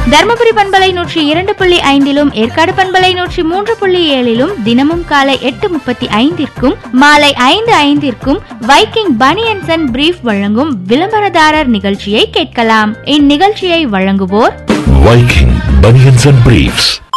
தர்மபுரி பண்பலை 102.5 ஏற்காடு பண்பலை 103.7 தினமும் காலை 8:35 மாலை 5:05 வைக்கிங் பனியன்ஸ் அண்ட் பிரீஃப் வழங்கும் விளம்பரதாரர் நிகழ்ச்சியை கேட்கலாம். இந்நிகழ்ச்சியை வழங்குவோர் வைக்கிங் பனியன்ஸ் அண்ட் பிரீஃப்ஸ்.